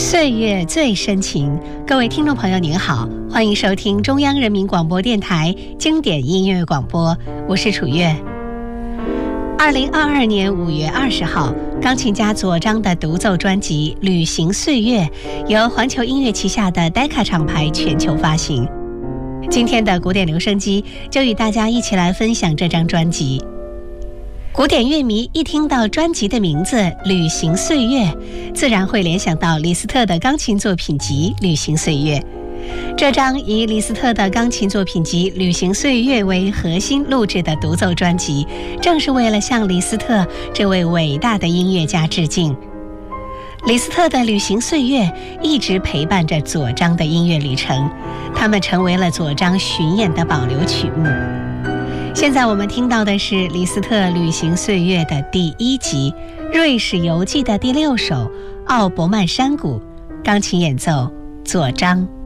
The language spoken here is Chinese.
岁月最深情，各位听众朋友您好，欢迎收听中央人民广播电台经典音乐广播，我是楚月。2022年5月20号，钢琴家左章的独奏专辑《旅行岁月》由环球音乐旗下的 Decca 厂牌全球发行。今天的古典留声机就与大家一起来分享这张专辑。古典乐迷一听到专辑的名字《旅行岁月》，自然会联想到李斯特的钢琴作品集《旅行岁月》。这张以李斯特的钢琴作品集《旅行岁月》为核心录制的独奏专辑，正是为了向李斯特这位伟大的音乐家致敬。李斯特的《旅行岁月》一直陪伴着左章的音乐旅程，他们成为了左章巡演的保留曲目。现在我们听到的是李斯特《旅行岁月》的第1集《瑞士游记》的第6首《奥伯曼山谷》，钢琴演奏左章。